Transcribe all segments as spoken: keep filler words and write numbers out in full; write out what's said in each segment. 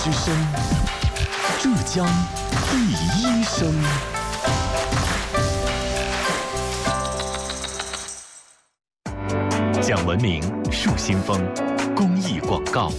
之声，浙江第一声。讲文明树新风公益广告。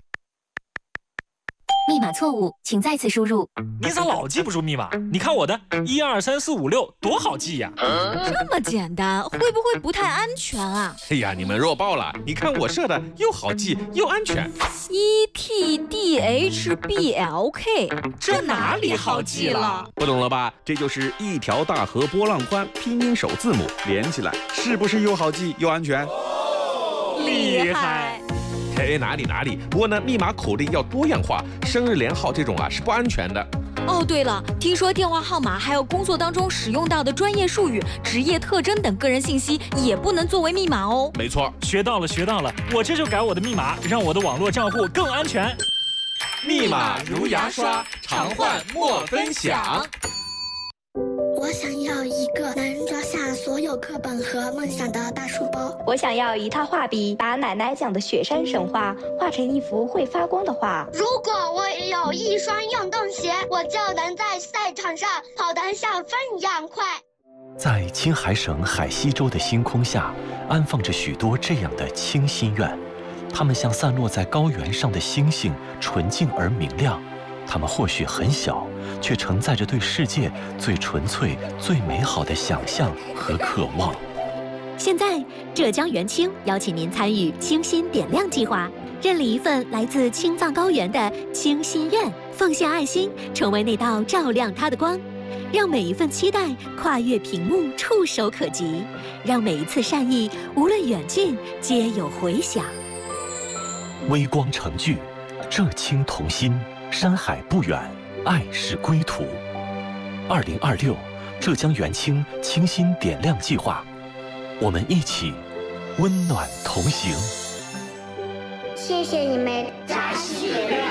密码错误，请再次输入。 你咋老记不住密码？你看我的一二三四五六多好记呀！ 这么简单，会不会不太安全啊？ 哎呀，你们弱爆了！你看我设的又好记又安全。 E T D H B L K， 这哪里好记了？ 不懂了吧？这就是一条大河波浪宽，拼音首字母连起来，是不是又好记又安全？ 厉害！ 哎，哪里哪里，不过呢，密码口令要多样化，生日连号这种啊是不安全的。 哦，对了，听说电话号码还有工作当中使用到的专业术语、职业特征等个人信息也不能作为密码哦。 没错， 学到了学到了，我这就改我的密码，让我的网络账户更安全。 密码如牙刷，常换莫分享。 我想要一个能装下所有课本和梦想的大书包。 我想要一套画笔，把奶奶讲的雪山神话画成一幅会发光的画。 如果我有一双运动鞋，我就能在赛场上跑得像风一样快。 在青海省海西州的星空下，安放着许多这样的清心愿，它们像散落在高原上的星星，纯净而明亮。它们或许很小，却承载着对世界最纯粹、最美好的想象和渴望。 现在，浙江元清邀请您参与清心点亮计划，认领一份来自青藏高原的清心愿，奉献爱心，成为那道照亮它的光，让每一份期待跨越屏幕，触手可及，让每一次善意，无论远近，皆有回响。 微光成炬，浙青同心。山海不远，爱是归途。二零二六，浙江元清清心点亮计划，我们一起温暖同行。 谢谢你们，扎西点亮。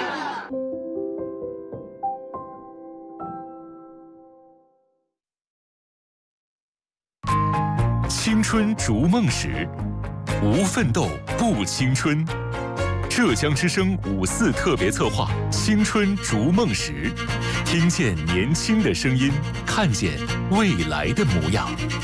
青春逐梦时，无奋斗不青春。浙江之声五四特别策划《青春逐梦时》，听见年轻的声音，看见未来的模样。